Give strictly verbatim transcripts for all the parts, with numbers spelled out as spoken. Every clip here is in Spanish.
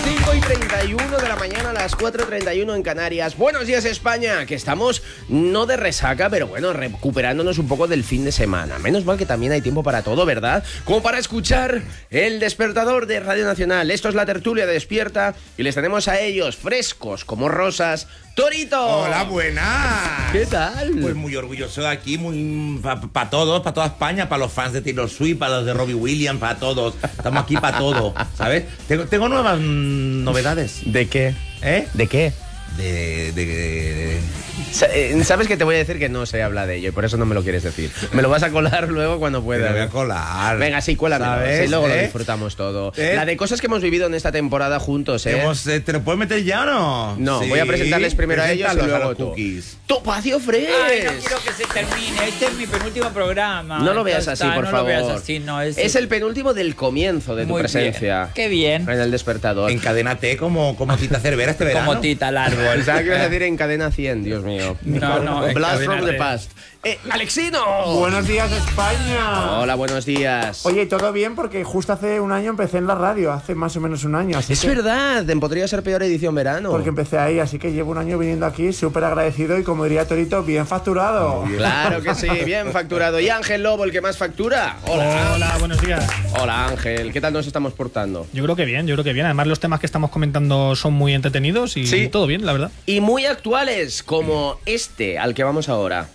cinco y treinta y uno de la mañana, a las cuatro y treinta y uno en Canarias. Buenos días, España, que estamos no de resaca, pero bueno, recuperándonos un poco del fin de semana. Menos mal que también hay tiempo para todo, ¿verdad? Como para escuchar el despertador de Radio Nacional. Esto es la tertulia de Despierta y les tenemos a ellos frescos como rosas. ¡Torito! ¡Hola, buenas! ¿Qué tal? Pues muy orgulloso de aquí, muy para pa todos, para toda España, para los fans de Taylor Swift, para los de Robbie Williams, para todos. Estamos aquí para todo, ¿sabes? Tengo, tengo nuevas mm, novedades. ¿De qué? ¿Eh? ¿De qué? De, de, de, de... Sabes que te voy a decir que no se habla de ello y por eso no me lo quieres decir. Me lo vas a colar luego cuando pueda. Me voy a colar. Venga, sí, cuélamelo. Sí, luego ¿Eh? lo disfrutamos todo. ¿Eh? La de cosas que hemos vivido en esta temporada juntos, ¿eh? Hemos, eh, ¿Te lo puedes meter ya o no? No, sí. voy a presentarles primero a ellos y luego a los tú. cookies. ¡Topacio Fresh! Ay, no quiero que se termine. Este es mi penúltimo programa. No lo veas así, está, por no favor. No lo veas así, no. Es, es el penúltimo del comienzo de tu Muy presencia. Bien. Qué bien. En el despertador. Encadénate como, como Tita Cervera este verano. Como Tita al árbol. ¿Sabes qué vas a decir en cadena cien? Dios mío. No, no. Blast from the past. Eh, ¡Alexino! Buenos días, España. Hola, buenos días. Oye, todo bien porque justo hace un año empecé en la radio, hace más o menos un año. Así es que, verdad, podría ser peor edición verano. Porque empecé ahí, así que llevo un año viniendo aquí, súper agradecido y, como diría Torito, bien facturado. Bien. Claro que sí, bien facturado. ¿Y Ángel Lobo, el que más factura? Hola. Hola, buenos días. Hola, Ángel. ¿Qué tal nos estamos portando? Yo creo que bien, yo creo que bien. Además, los temas que estamos comentando son muy entretenidos y sí. todo bien, la verdad. Y muy actuales, como este al que vamos ahora.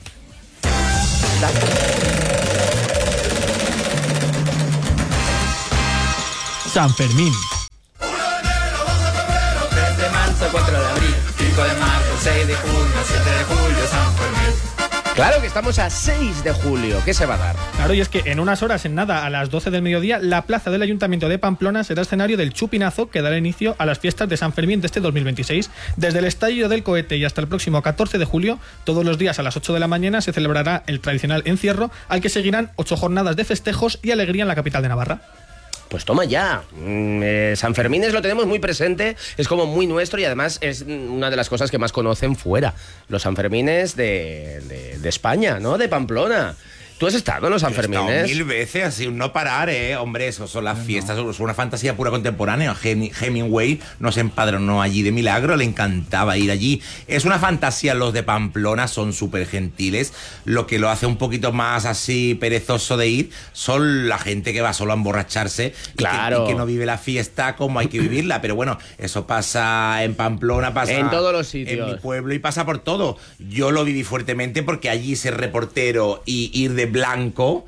San Fermín. tres de marzo, cuatro de abril, cinco de marzo, seis de junio, siete de julio, San Fermín. Claro que estamos a seis de julio. ¿Qué se va a dar? Claro, y es que en unas horas, en nada, a las doce del mediodía, la plaza del Ayuntamiento de Pamplona será escenario del chupinazo que dará inicio a las fiestas de San Fermín de este dos mil veintiséis. Desde el estallido del cohete y hasta el próximo catorce de julio, todos los días a las ocho de la mañana se celebrará el tradicional encierro, al que seguirán ocho jornadas de festejos y alegría en la capital de Navarra. Pues toma ya. Mm, eh, San Fermín lo tenemos muy presente, es como muy nuestro y además es una de las cosas que más conocen fuera. Los Sanfermines de, de, de España, ¿no? De Pamplona. ¿Tú has estado en los Sanfermines? He estado mil veces, así, un no parar, ¿eh? Hombre, eso son las fiestas, son una fantasía pura contemporánea. Hemingway nos empadronó allí de milagro, le encantaba ir allí. Es una fantasía, los de Pamplona son súper gentiles. Lo que lo hace un poquito más así perezoso de ir son la gente que va solo a emborracharse. Claro. Y que, y que no vive la fiesta como hay que vivirla. Pero bueno, eso pasa en Pamplona, pasa en todos los sitios. En mi pueblo y pasa por todo. Yo lo viví fuertemente porque allí ser reportero y ir de blanco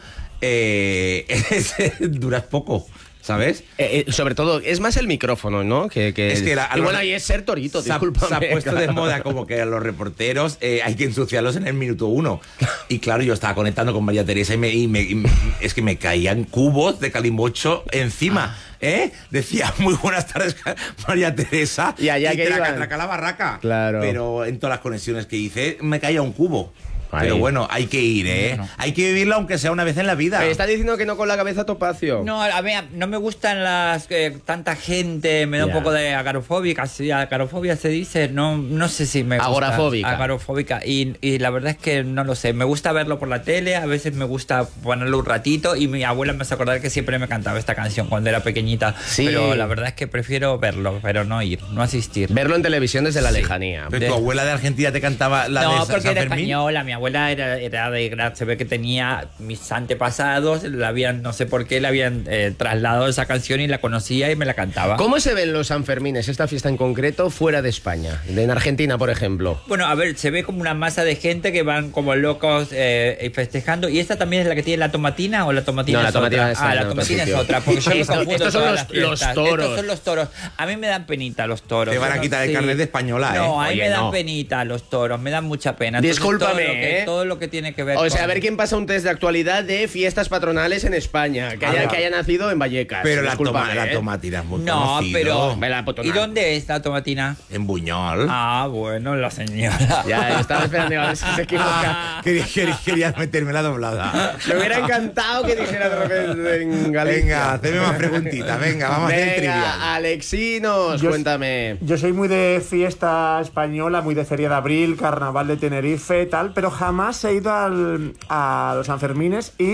eh, es, duras poco, ¿sabes? Eh, eh, sobre todo, es más el micrófono, ¿no? Que, que es que la, y bueno, ahí es ser torito, se ha, discúlpame. se ha puesto claro. de moda como que a los reporteros eh, hay que ensuciarlos en el minuto uno. Y claro, yo estaba conectando con María Teresa y, me, y, me, y me, es que me caían cubos de calimocho encima. ¿Eh? Decía, muy buenas tardes, María Teresa. Y allá y que traca, iban. traca la barraca. Claro. Pero en todas las conexiones que hice me caía un cubo. Ahí. Pero bueno, hay que ir, ¿eh? Bueno. Hay que vivirlo aunque sea una vez en la vida. Me está diciendo que no con la cabeza, Topacio. No, a ver, no me gustan las eh, tanta gente, me da yeah. un poco de agarofóbica, sí, agarofobia se dice, no, no sé si me gusta. Agorafóbica. Agorafóbica. Y, y la verdad es que no lo sé, me gusta verlo por la tele, a veces me gusta ponerlo un ratito y mi abuela me hace acordar que siempre me cantaba esta canción cuando era pequeñita. Sí. Pero la verdad es que prefiero verlo, pero no ir, no asistir. Verlo en televisión desde la sí. lejanía. Pero de... tu abuela de Argentina te cantaba la no, de No, porque San era Fermín. española, mi abuela era, era de, se ve que tenía mis antepasados, la habían, no sé por qué, le habían eh, trasladado esa canción y la conocía y me la cantaba. ¿Cómo se ven los Sanfermines, esta fiesta en concreto, fuera de España? En Argentina, por ejemplo. Bueno, a ver, se ve como una masa de gente que van como locos eh, festejando. ¿Y esta también es la que tiene la tomatina o la tomatina no, es la tomatina otra? Es ah, la tomatina es otra, porque yo los Esto, confundo estos son los, los toros. Estos son los toros. A mí me dan penita los toros. Te van a quitar no, el sí. carnet de española, ¿eh? No, a mí Oye, me dan no. penita los toros, me dan mucha pena. Entonces, discúlpame, todo lo, que, ¿eh? todo lo que tiene que ver o con... O sea, a ver quién pasa un test de actualidad de fiestas patronales en España, que, haya, que haya nacido en Vallecas. Pero la, toma, ¿eh? la tomatina es muy No, conocido. pero... ¿Y dónde es la tomatina? En Buñol. Ah, bueno, la señora. Ya, yo estaba esperando a ver si se equivoca. Querías quería, quería meterme la doblada. Me hubiera encantado que dijera de repente en Galicia. Venga, hazme más preguntitas. Venga, vamos Venga, a hacer trivial. Alexinos, yo, cuéntame. Yo soy muy de fiesta española, muy de Feria de Abril, Carnaval de Tenerife, tal, pero jamás he ido al, a los Sanfermines y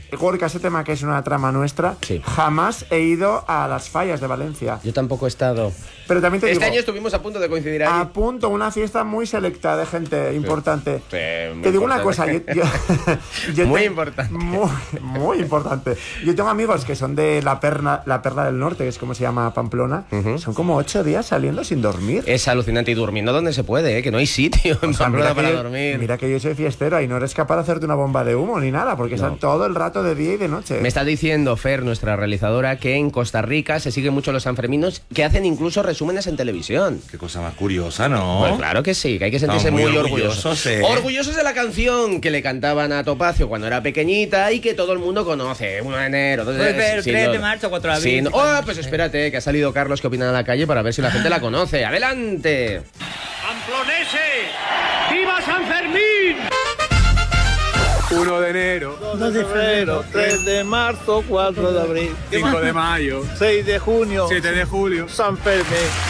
Gorka, ese tema que es una trama nuestra, Sí. jamás he ido a las fallas de Valencia. Yo tampoco he estado. Pero también te Este digo, año estuvimos a punto de coincidir ahí. a punto, una fiesta muy selecta de gente importante. Sí, muy te digo una importante. cosa, yo, yo- yo Muy te- importante. Muy, muy importante. Yo tengo amigos que son de la perla, la perla del norte, que es como se llama Pamplona. Son como ocho días saliendo sin dormir. Es alucinante y durmiendo donde se puede, ¿eh? Que no hay sitio en O sea, Pamplona mira, para que yo, dormir. mira que yo soy fiestero y no eres capaz de hacerte una bomba de humo ni nada, porque están todo el rato de día y de noche. Me está diciendo Fer, nuestra realizadora, que en Costa Rica se siguen mucho los sanferminos, que hacen incluso resúmenes en televisión. Qué cosa más curiosa, ¿no? Pues claro que sí, que hay que sentirse Estamos muy, muy orgullosos. orgullosos, ¿eh? Orgullosos de la canción que le cantaban a Topacio cuando era pequeñita y que todo el mundo conoce. uno de enero, dos de Pues, pero sí, tres no- de marzo, cuatro de sí, abril. no- Oh, pues espérate, que ha salido Carlos que opina en la calle para ver si la gente la conoce. ¡Adelante! ¡Pamploneses! ¡Viva San Fermín! uno de enero, dos de febrero, tres de marzo, cuatro de abril, cinco de mayo, seis de junio, siete de julio. San Fermín.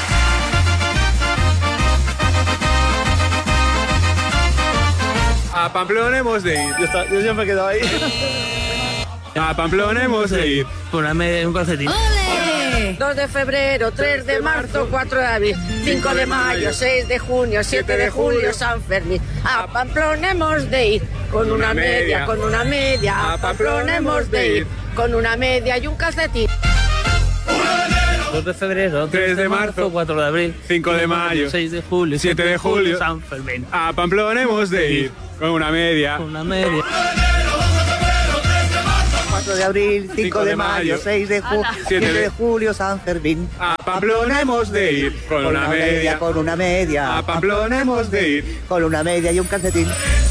A Pamplona hemos de ir. Yo, está- yo siempre he quedado ahí. A Pamplona hemos de ir. Por una media y un calcetín. dos de febrero, tres de marzo, cuatro de abril, cinco de mayo, seis de junio, siete de julio, San Fermín. A Pamplona hemos de ir con una media, con una media. A Pamplona hemos de ir con una media y un calcetín. dos de febrero, tres de marzo, cuatro de abril, cinco de mayo, seis de julio, siete de julio, San Fermín. A Pamplona hemos de ir. Con una media. Por una media. cuatro de abril, cinco de mayo, seis de julio, siete de julio, San Fermín. A Pamplona hemos de ir. Con una media. con una media. A Pamplona hemos de ir. Con una media y un calcetín.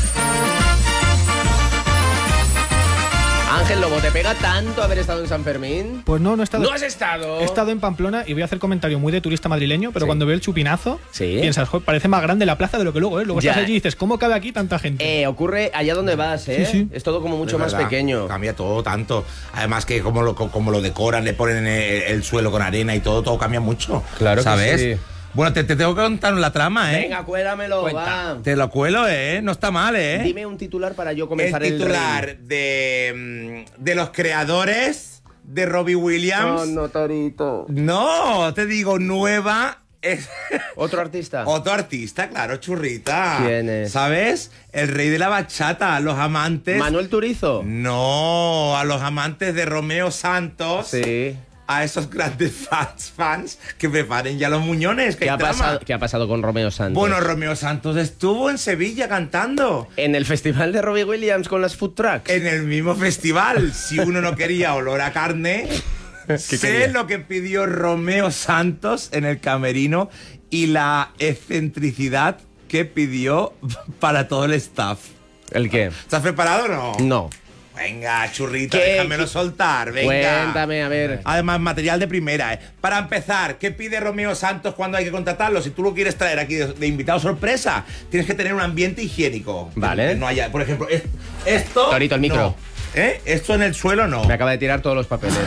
Ángel Lobo, ¿te pega tanto haber estado en San Fermín? Pues no, no he estado. ¿No has estado? He estado en Pamplona y voy a hacer comentario muy de turista madrileño, pero Sí. cuando veo el chupinazo, Sí. piensas, "Joder, parece más grande la plaza de lo que luego es. Luego Ya. estás allí y dices, ¿cómo cabe aquí tanta gente? Eh, ocurre allá donde vas, ¿eh? Sí, sí. Es todo como mucho Es más verdad, pequeño. Cambia todo tanto. Además que como lo, como lo decoran, le ponen el, el suelo con arena y todo, todo cambia mucho. Claro que ¿sabes? sí. Bueno, te, te tengo que contar la trama, ¿eh? Venga, cuélamelo, Cuenta. va. Te lo cuelo, ¿eh? No está mal, ¿eh? Dime un titular para yo el comenzar el, titular reel. de, mm, de los creadores de Robbie Williams. Oh, no, Torito. No, te digo, nueva. Es ¿Otro artista? otro artista, claro, churrita. ¿Quién es? ¿Sabes? El rey de la bachata, a los amantes. ¿Manuel Turizo? No, a los amantes de Romeo Santos. Sí. A esos grandes fans, fans que preparen ya los muñones. Que ¿Qué hay ha, trama. pasado, ¿Qué ha pasado con Romeo Santos? Bueno, Romeo Santos estuvo en Sevilla cantando. En el festival de Robbie Williams con las food trucks. En el mismo festival. Si uno no quería olor a carne, sé quería? lo que pidió Romeo Santos en el camerino y la excentricidad que pidió para todo el staff. ¿El qué? ¿Estás preparado o no? No. Venga, churrita, ¿Qué? déjamelo soltar, venga. Cuéntame, a ver. Además, material de primera, ¿eh? Para empezar, ¿qué pide Romeo Santos cuando hay que contratarlo? Si tú lo quieres traer aquí de, de invitado sorpresa, tienes que tener un ambiente higiénico. Vale. Que no haya, por ejemplo, es- esto... Torito, el micro. no. ¿Eh? Esto en el suelo no. Me acaba de tirar todos los papeles.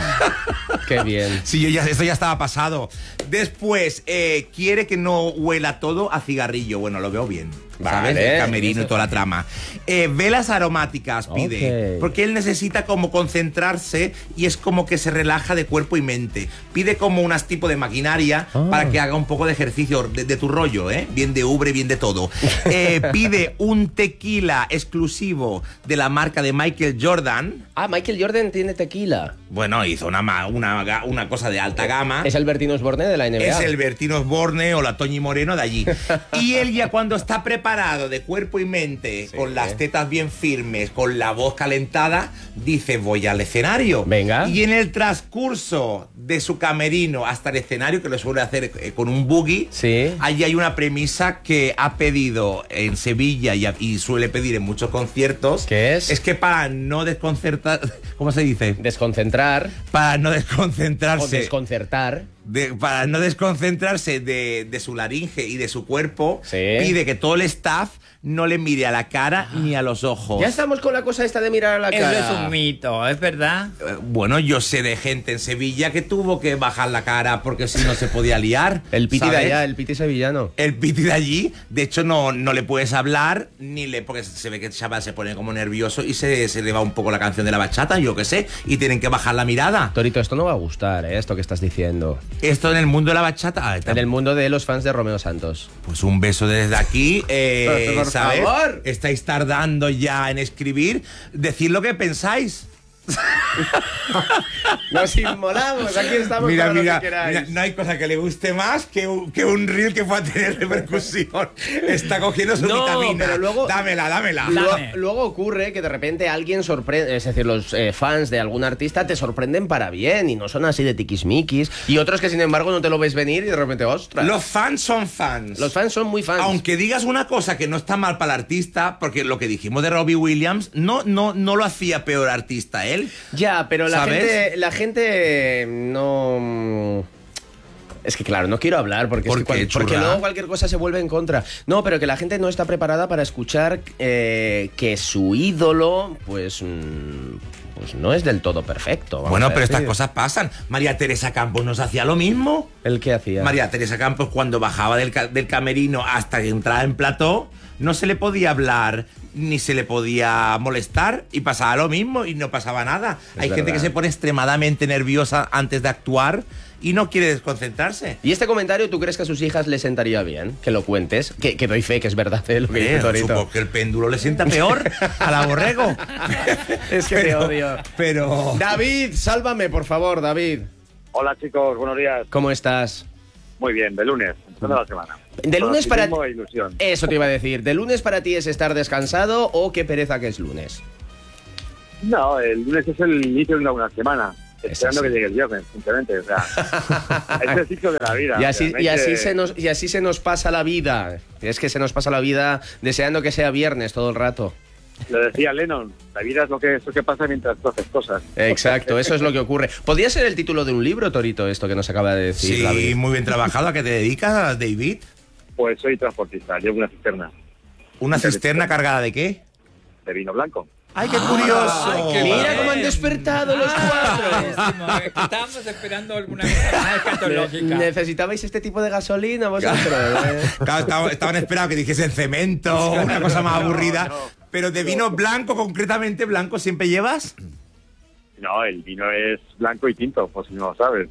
Qué bien. Sí, yo ya, esto ya estaba pasado. Después, eh, quiere que no huela todo a cigarrillo. Bueno, lo veo bien. ¿Sabes? Vale. El camerino y toda la trama. Eh, velas aromáticas pide. Ok. Porque él necesita como concentrarse y es como que se relaja de cuerpo y mente. Pide como unas tipo de maquinaria Ah. para que haga un poco de ejercicio de, de tu rollo, ¿eh? Bien de ubre, bien de todo. Eh, pide un tequila exclusivo de la marca de Michael Jordan. Ah, Michael Jordan tiene tequila. Bueno, hizo una, ma- una, ga- una cosa de alta gama. Es el Bertín Osborne de la N B A. Es el Bertín Osborne o la Toñi Moreno de allí. Y él ya cuando está preparado de cuerpo y mente, Sí. con las tetas bien firmes, con la voz calentada, dice voy al escenario. Venga. Y en el transcurso de su camerino hasta el escenario, que lo suele hacer eh, con un buggy, Sí. allí hay una premisa que ha pedido en Sevilla y, a- y suele pedir en muchos conciertos. ¿Qué es? Es que para no desconcertar... ¿Cómo se dice? Desconcentrar Para no o desconcentrarse. desconcertar. de- para no desconcentrarse de, de su laringe y de su cuerpo, Sí. pide que todo el staff no le mire a la cara ni a los ojos. Ya estamos con la cosa esta de mirar a la Eso cara. es un mito, ¿es verdad? Eh, Bueno, yo sé de gente en Sevilla que tuvo que bajar la cara porque si no se podía liar. El piti de ¿sabes? allá, el piti sevillano. El piti de allí, de hecho, no, no le puedes hablar, ni le porque se ve que el chaval se pone como nervioso y se, se le va un poco la canción de la bachata, yo qué sé, y tienen que bajar la mirada. Torito, esto no va a gustar, ¿eh? Esto que estás diciendo. Esto en el mundo de la bachata. ah, En el mundo de los fans de Romeo Santos. Pues un beso desde aquí. eh, Por ¿sabes? favor. Estáis tardando ya en escribir. Decid lo que pensáis. Nos inmolamos, aquí estamos Mira, para mira, lo que queráis. mira, no hay cosa que le guste más que un, que un reel que pueda tener repercusión. Está cogiendo su No, vitamina. pero luego- Dámela, dámela. Luego, Dame. luego ocurre que de repente alguien sorprende, es decir, los eh, fans de algún artista te sorprenden para bien y no son así de tiquismiquis. Y otros que sin embargo no te lo ves venir y de repente, ostras. Los fans son fans. Los fans son muy fans. Aunque digas una cosa que no está mal para el artista, porque lo que dijimos de Robbie Williams, no, no, no lo hacía peor artista él. Ya, pero la ¿Sabes? gente, la gente no. Es que claro, no quiero hablar porque, es ¿Por que cual- qué, porque churra? luego cualquier cosa se vuelve en contra. No, pero que la gente no está preparada para escuchar eh, que su ídolo, pues, mm, pues no es del todo perfecto. vamos Bueno, a pero estas decir. cosas pasan. María Teresa Campos nos hacía lo mismo. ¿El qué hacía? María Teresa Campos, cuando bajaba del, ca- del camerino hasta que entraba en plató, no se le podía hablar ni se le podía molestar y pasaba lo mismo y no pasaba nada. Es Hay gente verdad. que se pone extremadamente nerviosa antes de actuar y no quiere desconcentrarse. ¿Y este comentario tú crees que a sus hijas le sentaría bien? Que lo cuentes. Que, que doy fe, que es verdad eh, lo que dice Eh, Torito. supongo que el péndulo le sienta peor a la borrego. Es que te Pero- odio. Pero... David, sálvame, por favor, David. Hola chicos, buenos días. ¿Cómo estás? Muy bien, de lunes, empezando la semana. De lunes para Optimismo e ilusión. Eso te iba a decir. ¿De lunes para ti es estar descansado o qué pereza que es lunes? No, el lunes es el inicio de una buena semana. Es Esperando así. que llegue el viernes, simplemente. O sea, es el ciclo de la vida. Y o así, sea, no hay y, así que- se nos, y así se nos pasa la vida. Es que se nos pasa la vida deseando que sea viernes todo el rato. Lo decía Lennon, la vida es lo que, es lo que pasa mientras tú haces cosas. Exacto, eso es lo que ocurre. ¿Podría ser el título de un libro, Torito, esto que nos acaba de decir Sí, David? muy bien trabajado. ¿A qué te dedicas, David? Pues soy transportista, llevo una cisterna ¿Una cisterna cargada de qué? de vino blanco. ¡Ay, qué curioso! Ay, qué Mira bien. cómo han despertado los cuatro. Buenísimo, es que estábamos esperando alguna cosa más escatológica. ¿Necesitabais este tipo de gasolina vosotros? eh? Claro, estaban, estaban esperando que dijesen cemento, una cosa más aburrida. Pero de vino blanco, concretamente blanco, ¿siempre llevas? No, el vino es blanco y tinto, por si no lo sabes.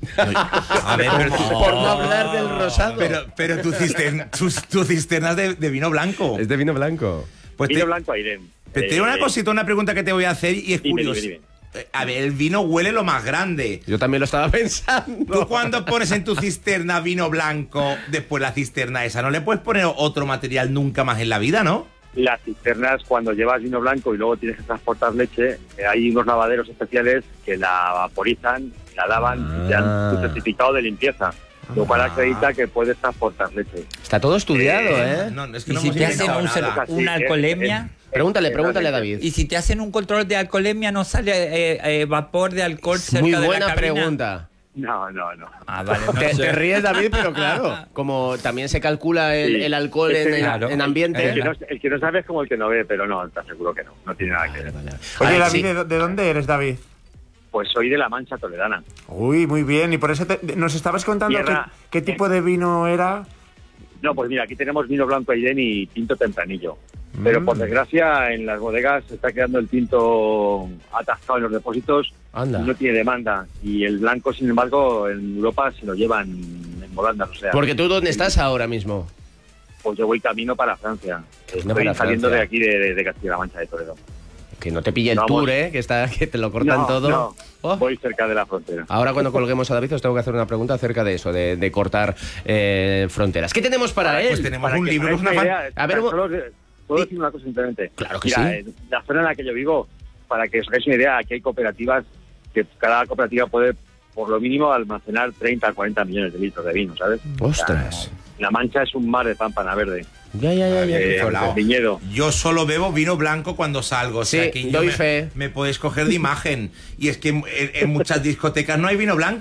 A ver, pero, tú- Por no hablar del rosado. pero, pero tu, cisterna, tu, tu cisterna es de, de vino blanco. Es de vino blanco. Pues vino te, blanco Airén. pero te digo una cosita, una pregunta que te voy a hacer y es Dime, curioso. dime, dime. Eh, A ver, el vino huele lo más grande. Yo también lo estaba pensando. Tú cuando pones en tu cisterna vino blanco, después la cisterna esa, no le puedes poner otro material nunca más en la vida, ¿no? Las cisternas, cuando llevas vino blanco y luego tienes que transportar leche, eh, hay unos lavaderos especiales que la vaporizan, la lavan y te dan tu certificado de limpieza, lo cual acredita que puedes transportar leche. Está todo estudiado, ¿eh? No, es que ¿Y no si hemos te hacen inventado un nada. cer- Así una que, alcoholemia? eh, Pregúntale, eh, pregúntale a realmente. David. Y si te hacen un control de alcoholemia, ¿no sale eh, eh, vapor de alcohol cerca Muy de la buena cabina? pregunta. No, no, no. Ah, vale. no Te, sé. te ríes, David, pero claro, como también se calcula el, Sí. el alcohol en, en- Claro. en ambiente. El que, no, el que no sabe es como el que no ve, pero no, te aseguro que no, no tiene nada que ver. Oye, Ay, David, sí. ¿de, de dónde eres, David? Pues soy de la Mancha Toledana. Uy, muy bien. Y por eso te- nos estabas contando qué, Tierra. qué tipo de vino era. No, pues mira, aquí tenemos vino blanco Airén y tinto tempranillo. Pero por desgracia en las bodegas se está quedando el tinto atascado en los depósitos Anda. y no tiene demanda. Y el blanco, sin embargo, en Europa se lo llevan en volandas. O sea, Porque tú, ¿dónde estás ahora mismo? pues yo voy camino para Francia. Camino Estoy para saliendo Francia. de aquí, de, de, de Castilla-La Mancha, de Toledo. Que no te pille el Vamos. tour, ¿eh? Que, está, que te lo cortan No, todo. no, Oh. voy cerca de la frontera. Ahora cuando colguemos a David os tengo que hacer una pregunta acerca de eso, de, de cortar eh, fronteras. ¿Qué tenemos para él? Pues tenemos Para un que libro, os es una hagáis fan- una idea, A ver, solo os- ¿puedo decir una cosa simplemente? Claro que Mira, sí. en la zona en la que yo vivo, para que os hagáis una idea, aquí hay cooperativas que cada cooperativa puede, por lo mínimo, almacenar treinta a cuarenta millones de litros de vino, ¿sabes? Ostras. O sea, La Mancha es un mar de pámpana verde. Ya, ya, ya, ya. Eh, qué fuerte. el viñedo. Yo solo bebo vino blanco cuando salgo, o sea Sí, que yo doy me, fe. me podéis coger de imagen. Y es que en, en muchas discotecas no hay vino blanco.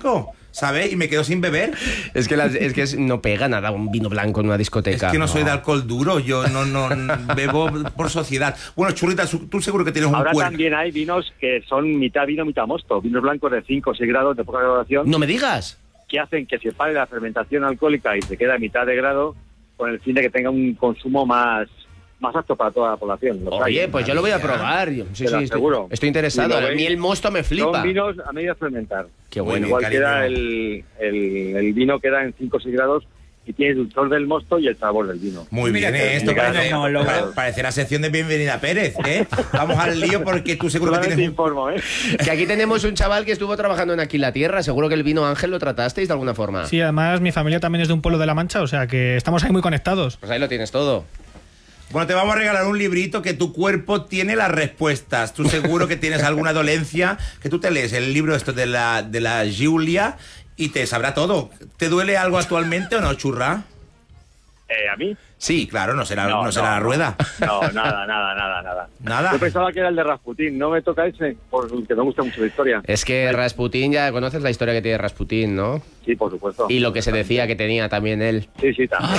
¿sabes? Y me quedo sin beber. Es que, las, es que es- no pega nada un vino blanco en una discoteca. Es que no soy de alcohol duro, yo no, no bebo por sociedad. Bueno, Churrita, su- tú seguro que tienes un Ahora cuerpo. también hay vinos que son mitad vino, mitad mosto. Vinos blancos de cinco o seis grados de poca graduación. No me digas. Que hacen que se pare la fermentación alcohólica y se queda a mitad de grado con el fin de que tenga un consumo más, más apto para toda la población. Los Oye, hay. pues yo lo voy a probar. Sí, Te sí, lo estoy, aseguro. estoy interesado. Y lo A mí veis. el mosto me flipa. Son vinos a medio fermentar. Qué bueno. Igual cariño. queda el, el, el vino queda en cinco o seis grados y tiene el dulzor del mosto y el sabor del vino. Muy Mira bien, que- ¿eh? Esto mira, parece, no, lo- pare- parece la sección de Bienvenida Pérez, ¿eh? Vamos al lío porque tú seguro que Solamente tienes... un- informo, ¿eh? Que aquí tenemos un chaval que estuvo trabajando en Aquí la Tierra. Seguro que el vino Ángel lo tratasteis de alguna forma. Sí, además mi familia también es de un pueblo de La Mancha, o sea que estamos ahí muy conectados. Pues ahí lo tienes todo. Bueno, te vamos a regalar un librito que tu cuerpo tiene las respuestas. Tú seguro que tienes alguna dolencia, que tú te lees el libro esto de la, de la Giulia y te sabrá todo. ¿Te duele algo actualmente o no, churra? Eh, ¿A mí? Sí, claro, no será, no, será la rueda. No, nada, nada, nada, nada. Nada. Yo pensaba que era el de Rasputín, no me toca ese, porque me gusta mucho la historia. Es que Rasputín, ya conoces la historia que tiene Rasputín, ¿no? Sí, por supuesto. Y lo que se decía que tenía también él. Sí, sí, también.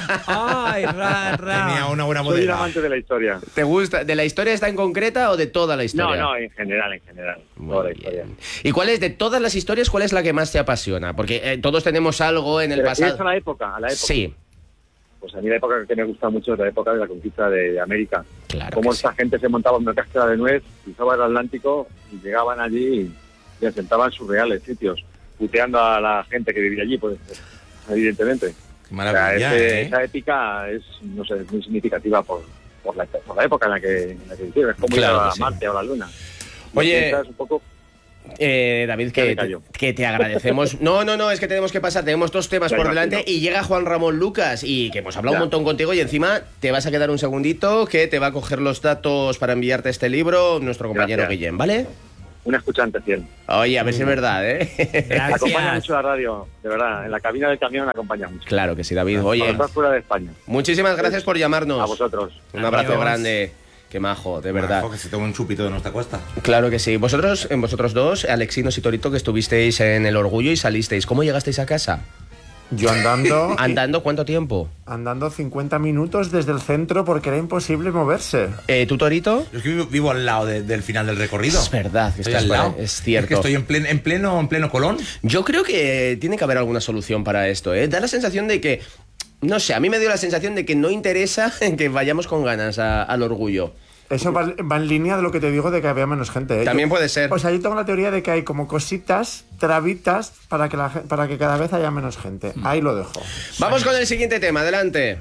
Ay, ra, ra. Tenía una buena Soy un bodega. amante de la historia. ¿Te gusta? ¿De la historia está en concreta o de toda la No, historia? no, en general, en general. Muy Toda la bien. historia. ¿Y cuál es, de todas las historias, cuál es la que más te apasiona? Porque eh, todos tenemos algo en el ¿Te refieres pasado. a la época? A la época. Sí, Pues a mí la época que me gusta mucho es la época de la conquista de América. claro. Cómo que esta sí. gente se montaba en una cáscara de nuez, cruzaba el Atlántico y llegaban allí y se asentaban en sus reales sitios, puteando a la gente que vivía allí, pues evidentemente. Qué O sea, maravilla, ese- ¿eh? esa épica es, no sé, es muy significativa por, por, la, por la época en la que, en la que hicieron. Es como Claro ir a que sí. Marte o a la Luna. Oye, Piensas un poco. Eh, David, Ya que, me callo. que te agradecemos. No, no, no, es que tenemos que pasar. Tenemos dos temas Ya por imagino. delante y llega Juan Ramón Lucas y que hemos hablado Ya. un montón contigo y encima te vas a quedar un segundito que te va a coger los datos para enviarte este libro nuestro compañero Gracias. Guillén, ¿vale? Un escuchante fiel. Oye, a ver si es verdad, ¿eh? Me acompaña Gracias. mucho la radio, de verdad. En la cabina del camión me acompaña mucho. Claro que sí, David. Cuando Oye, estás fuera de España. muchísimas gracias por llamarnos. A vosotros. Un abrazo Adiós. grande. Qué majo, de verdad. Majo, que se tome un chupito de nuestra costa. Claro que sí. Vosotros, en vosotros dos, Alexinos y Torito, que estuvisteis en El Orgullo y salisteis. ¿Cómo llegasteis a casa? Yo andando, ¿Andando cuánto tiempo? andando cincuenta minutos desde el centro porque era imposible moverse. Eh, ¿Tú, Torito? Yo es que vivo, vivo al lado de- del final del recorrido. Es verdad, que Estoy estás al lado. es cierto. Es que estoy en pleno, en pleno, en pleno Colón. Yo creo que tiene que haber alguna solución para esto, ¿eh? Da la sensación de que, no sé, a mí me dio la sensación de que no interesa que vayamos con ganas a- al Orgullo. Eso va, va en línea de lo que te digo de que había menos gente. ¿eh? También Yo- puede ser. O sea, yo tengo la teoría de que hay como cositas, trabitas, para que, la, gen- para que cada vez haya menos gente. Ahí lo dejo. Vamos con el siguiente tema, adelante.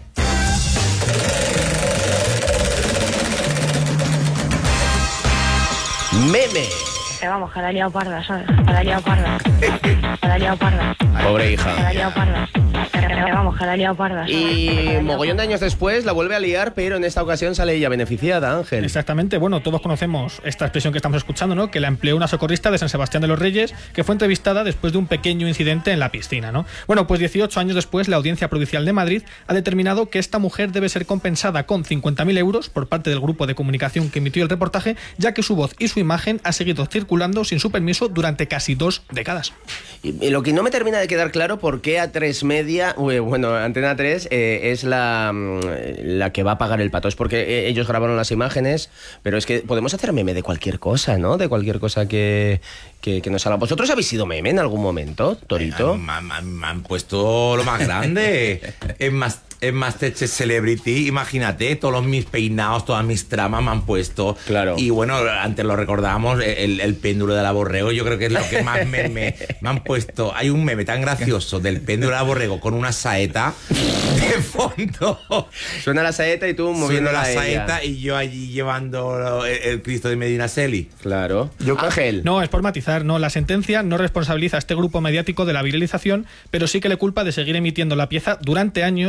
Meme. Que vamos, que la ha liado parda, ¿sabes? Que la ha liado parda. Que la ha liado parda. Pobre Que la ha hija. liado parda. Que vamos, que la ha liado parda. ¿sabes? Que la ha Y liado mogollón de años después la vuelve a liar, pero en esta ocasión sale ella beneficiada, Ángel. Exactamente, bueno, todos conocemos esta expresión que estamos escuchando, ¿no? Que la empleó una socorrista de San Sebastián de los Reyes, que fue entrevistada después de un pequeño incidente en la piscina, ¿no? Bueno, pues dieciocho años después, la Audiencia Provincial de Madrid ha determinado que esta mujer debe ser compensada con cincuenta mil euros por parte del grupo de comunicación que emitió el reportaje, ya que su voz y su imagen ha seguido circulando sin su permiso durante casi dos décadas. Y, y lo que no me termina de quedar claro por qué A tres Media, uy, bueno, Antena tres eh, es la, mm, la que va a pagar el pato. Es porque eh, ellos grabaron las imágenes, pero es que podemos hacer meme de cualquier cosa, ¿no? De cualquier cosa que, que, que nos salga. ¿Vosotros habéis sido meme en algún momento, Torito? Me han, me han- me han puesto lo más grande. en, más, en Masterchef Celebrity, imagínate, todos los mis peinados, todas mis tramas me han puesto. Claro. Y bueno, antes lo recordábamos, el, el péndulo de la borrego, yo creo que es lo que más me, me, me han puesto. Hay un meme tan gracioso del péndulo de la borrego con una saeta de fondo. Suena la saeta y tú moviendo Suena la la saeta y yo allí llevando el, el Cristo de Medinaceli. Claro. Yo- Ángel. No, es por matizar, no. La sentencia no responsabiliza a este grupo mediático de la viralización, pero sí que le culpa de seguir emitiendo la pieza durante años en otros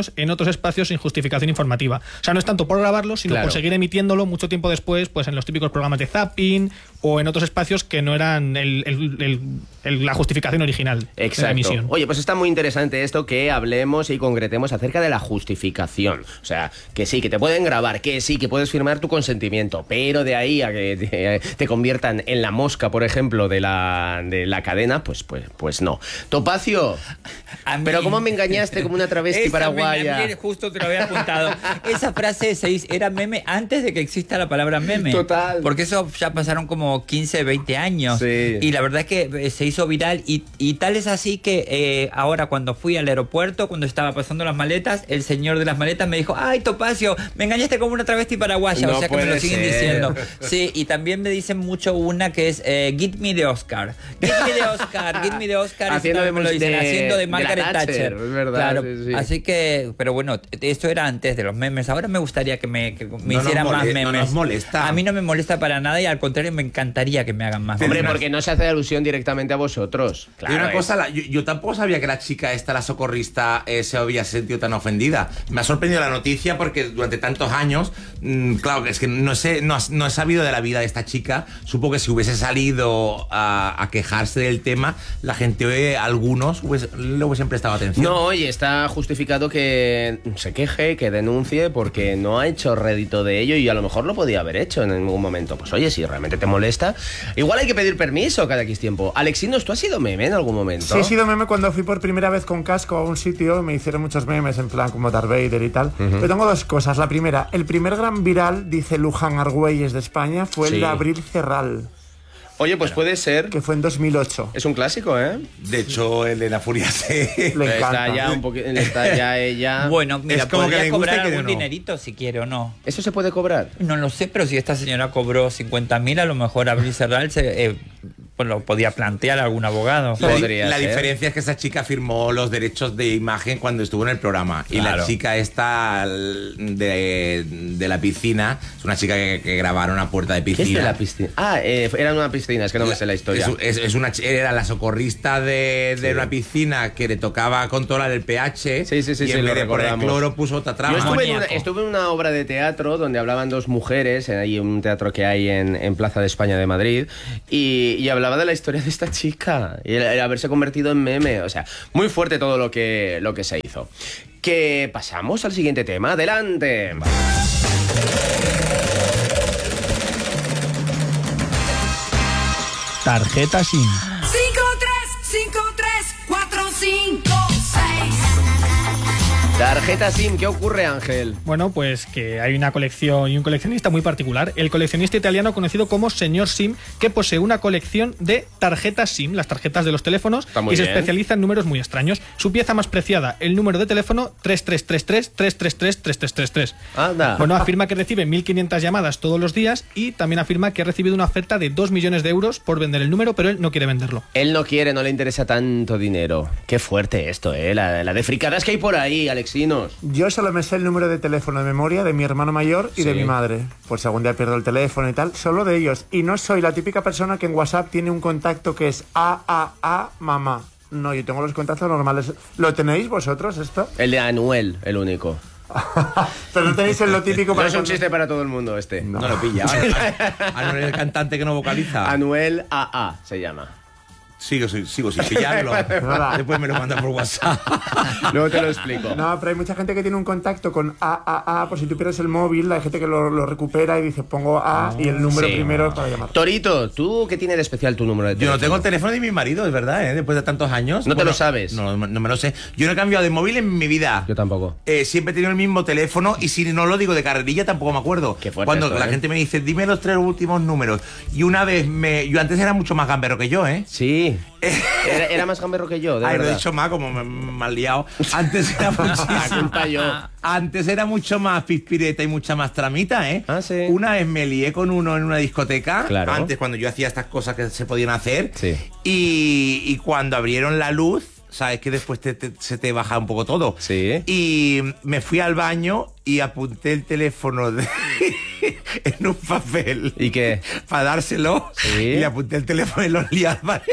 otros espacios sin justificación informativa. O sea, no es tanto por grabarlo, sino Claro. por seguir emitiéndolo mucho tiempo después, pues en los típicos programas de zapping o en otros espacios que no eran el, el, el, el, la justificación original de la Exacto. emisión. Oye, pues está muy interesante esto que hablemos y concretemos acerca de la justificación. O sea, que sí, que te pueden grabar, que sí, que puedes firmar tu consentimiento, pero de ahí a que te, te conviertan en la mosca, por ejemplo, de la, de la cadena, pues, pues, pues no. Topacio, A mí- pero ¿cómo me engañaste como una travesti Esa paraguaya? me- me- justo te lo había apuntado. Esa frase se hizo- era meme antes de que exista la palabra meme. Total. Porque eso ya pasaron como quince, veinte años. Sí. Y la verdad es que eh, se hizo viral. Y, y tal es así que eh, ahora cuando fui al aeropuerto, cuando estaba pasando las maletas, el señor de las maletas me dijo: ay, Topacio, me engañaste como una travesti paraguaya. No o sea que me lo puede siguen ser. diciendo. Sí, y también me dicen mucho una que es eh, Get me de Oscar. Get me de Oscar, get me de Oscar. Eso Haciendo también me lo de- dicen, de- haciendo de de la Margaret Thatcher, Thatcher. es verdad, Claro, sí, sí. así que, pero bueno, esto era antes de los memes. Ahora me gustaría que me, que me No nos hicieran más mole- memes. no nos molesta. A mí no me molesta para nada y al contrario me encantaría que me hagan más Hombre, memes. porque no se hace alusión directamente a vosotros. Y Claro, una es- cosa, la- yo, yo tampoco sabía que la chica esta, la socorrista, eh, se había sentido tan ofendida. Me ha sorprendido la noticia porque durante tantos años, mmm, claro, es que no sé, no, has- no he sabido de la vida de esta chica. Supongo que si hubiese salido a, a quejarse del tema, la gente, eh, algunos, hubiese- le hubiesen prestado atención. No, y está justificado que se queje, que denuncie, porque no ha hecho rédito de ello y a lo mejor lo podía haber hecho en algún momento. Pues oye, si realmente te molesta, igual hay que pedir permiso cada X tiempo. Alexinos, ¿tú has sido meme en algún momento? Sí, he sido meme cuando fui por primera vez con casco a un sitio, me hicieron muchos memes en plan como Darth Vader y tal. Pero tengo dos cosas. La primera, el primer gran viral, dice Luján Argüelles de España, fue el Sí. de Abril Cerral, Oye, pues puede ser. que fue en dos mil ocho. Es un clásico, ¿eh? De hecho, el de la furia se... Le encanta. Está ya un poquito. Está ya ella. Bueno, mira, Es como que podría le gusta cobrar y que algún no. dinerito si quiere o no. ¿Eso se puede cobrar? No lo sé, pero si esta señora cobró cincuenta mil, a lo mejor Abril Serral se, eh, pues lo podía plantear a algún abogado. La, di- Podría la ser. diferencia es que esa chica firmó los derechos de imagen cuando estuvo en el programa. Y Claro. la chica esta de, de la piscina es una chica que, que grabaron a puerta de ¿Qué piscina. es de la piscina? Ah, eh, era en una piscina, es que no me sé la historia. Es, es- es una, ch- era la socorrista de, de Sí. una piscina que le tocaba controlar el pH. Sí, sí, sí, y sí, en lo vez de poner recordamos. cloro puso otra trama. Yo estuve en, una, Amoníaco. estuve en una obra de teatro donde hablaban dos mujeres, en ahí un teatro que hay en, en Plaza de España de Madrid, y, y hablaba de la historia de esta chica, y el, el haberse convertido en meme, o sea, muy fuerte todo lo que, lo que se hizo. Que pasamos al siguiente tema, adelante. Tarjeta SIM. cinco tres cinco tres cuatro cinco seis. Tarjeta SIM, ¿qué ocurre, Ángel? Bueno, pues que hay una colección y un coleccionista muy particular, el coleccionista italiano conocido como Señor SIM, que posee una colección de tarjetas SIM, las tarjetas de los teléfonos, Está muy y se bien. especializa en números muy extraños. Su pieza más preciada, el número de teléfono tres tres tres tres tres tres tres tres tres tres tres. Anda. Bueno, afirma que recibe mil quinientas llamadas todos los días y también afirma que ha recibido una oferta de dos millones de euros por vender el número, pero él no quiere venderlo. Él no quiere, no le interesa tanto dinero. Qué fuerte esto, ¿eh? La, la de fricadas que hay por ahí, Alexinos. Yo solo me sé el número de teléfono de memoria de mi hermano mayor y Sí. de mi madre. Por si algún día pierdo el teléfono y tal, solo de ellos. Y no soy la típica persona que en WhatsApp tiene un contacto que es A A A mamá. No, yo tengo los contactos normales. ¿Lo tenéis vosotros esto? El de Anuel, el único. Pero no tenéis el lo típico No para es un cuando- chiste para todo el mundo este. No lo pilla. Anuel, el cantante que no vocaliza. Anuel A A se llama. Sigo, sigo, sigo sin pillarlo. Nada. Después me lo manda por WhatsApp. Luego te lo explico. No, pero hay mucha gente que tiene un contacto con A A A, por si tú pierdes el móvil, hay gente que lo, lo recupera y dice pongo A y el número Sí. primero para llamar. Torito, ¿tú qué tiene de especial tu número de Yo teléfono? no tengo el teléfono de mi marido, es verdad, ¿eh? Después de tantos años. ¿No te lo sabes? No, no me lo sé. Yo no he cambiado de móvil en mi vida. Yo tampoco. Eh, siempre he tenido el mismo teléfono y si no lo digo de carrerilla tampoco me acuerdo. Qué fuerte Cuando esto, la ¿eh? gente me dice, dime los tres últimos números. Y una vez me... Yo antes era mucho más gambero que yo, ¿eh? Sí. Era, era más gamberro que yo, de Ay, lo he verdad. dicho más, como me, me has liado. Antes era La muchísimo. culpa yo. Antes era mucho más pispireta y mucha más tramita, ¿eh? Ah, sí. Una vez me lié con uno en una discoteca. Claro. Antes, cuando yo hacía estas cosas que se podían hacer. Sí. Y, y cuando abrieron la luz, sabes que después te- te- se te baja un poco todo. Sí. Y me fui al baño y apunté el teléfono de- en un papel. ¿Y qué? Para dárselo. Sí. Y le apunté el teléfono de Lonely Álvarez.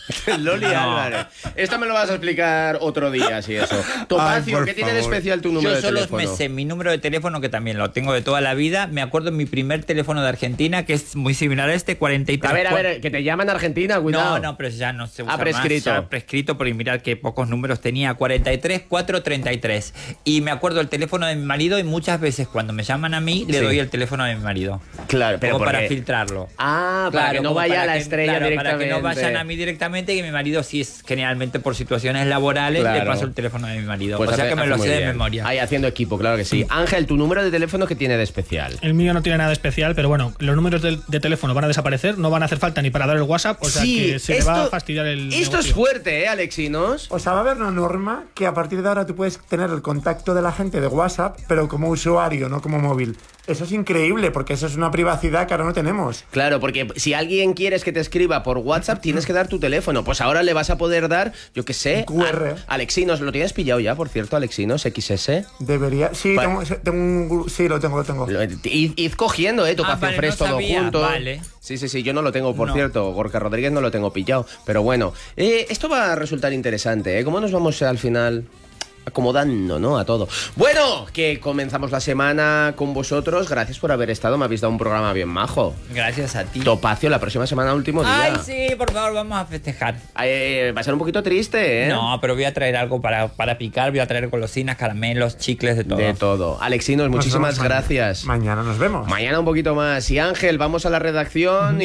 Loli No. Álvarez. Esto me lo vas a explicar otro día, si eso. Topacio, por ¿qué tiene de favor. especial tu número Yo de solo teléfono? me sé mi número de teléfono, que también lo tengo de toda la vida. Me acuerdo mi primer teléfono de Argentina, que es muy similar a este, cuarenta y tres. A ver, a ver, que te llaman Argentina, cuidado. No, no, pero ya no se usa Ah, prescrito. más. Ya prescrito, porque mirad que pocos números tenía. cuarenta y tres, cuatrocientos treinta y tres. Y me acuerdo el teléfono de mi marido, y muchas veces cuando me llaman a mí, le Sí. doy el teléfono de mi marido. Claro, pero Como ¿por para qué? filtrarlo. Ah, para Claro, que no como vaya para a la que- estrella claro, directamente. Para que no vayan a mí directamente, que mi marido sí es generalmente por situaciones laborales, Claro. le paso el teléfono de mi marido. Pues o sea hace- que me hace lo muy sé de bien. memoria. Ahí haciendo equipo, claro que sí. Ángel, ¿tu número de teléfono qué tiene de especial? El mío no tiene nada especial, pero bueno, los números de, de teléfono van a desaparecer, no van a hacer falta ni para dar el WhatsApp, o sea Sí, que se le esto- va a fastidiar el Esto es negocio. fuerte, ¿eh, Alexinos? O sea, va a haber una norma que a partir de ahora tú puedes tener el contacto de la gente de WhatsApp, pero como usuario, no como móvil. Eso es increíble, porque eso es una privacidad que ahora no tenemos. Claro, porque si alguien quieres que te escriba por WhatsApp, tienes que dar tu teléfono. Pues ahora le vas a poder dar, yo qué sé, Un Q R. a- Alexinos. ¿Lo tienes pillado ya, por cierto, Alexinos? X S. Debería. Sí, Va- tengo, tengo un. gru- Sí, lo tengo, lo tengo. Lo- Id, id cogiendo, ¿eh? Tu Ah, Pasión vale, Fresh no todo sabía, junto. vale. Sí, sí, sí, yo no lo tengo, por No. cierto. Gorka Rodríguez no lo tengo pillado. Pero bueno, eh, esto va a resultar interesante, ¿eh? ¿Cómo nos vamos al final acomodando, ¿no? A todo. Bueno, que comenzamos la semana con vosotros. Gracias por haber estado. Me habéis dado un programa bien majo. Gracias a ti. Topacio, la próxima semana, último día. Ay, sí, por favor, vamos a festejar. Eh, va a ser un poquito triste, ¿eh? No, pero voy a traer algo para, para picar, voy a traer golosinas, caramelos, chicles, de todo. De todo. Alexinos, Nos muchísimas vemos mañana. gracias. Mañana nos vemos. Mañana un poquito más. Y Ángel, vamos a la redacción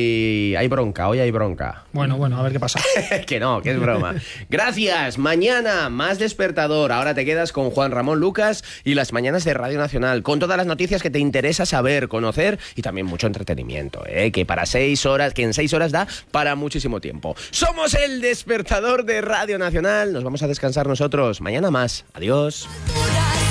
y hay bronca, hoy hay bronca. Bueno, bueno, a ver qué pasa. Que no, que es broma. Gracias. Mañana más despertador. Ahora te quedas con Juan Ramón Lucas y las mañanas de Radio Nacional, con todas las noticias que te interesa saber, conocer y también mucho entretenimiento, ¿eh? Que para seis horas, que en seis horas da para muchísimo tiempo. Somos el despertador de Radio Nacional. Nos vamos a descansar nosotros. Mañana más. Adiós.